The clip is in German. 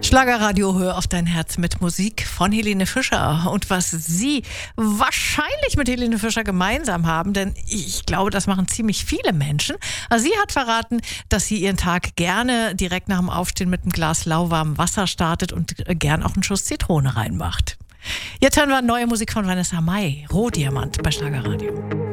Schlagerradio, hör auf dein Herz mit Musik von Helene Fischer. Und was Sie wahrscheinlich mit Helene Fischer gemeinsam haben, denn ich glaube, das machen ziemlich viele Menschen. Also sie hat verraten, dass sie ihren Tag gerne direkt nach dem Aufstehen mit einem Glas lauwarmem Wasser startet und gern auch einen Schuss Zitrone reinmacht. Jetzt hören wir neue Musik von Vanessa Mai, Rohdiamant bei Schlagerradio.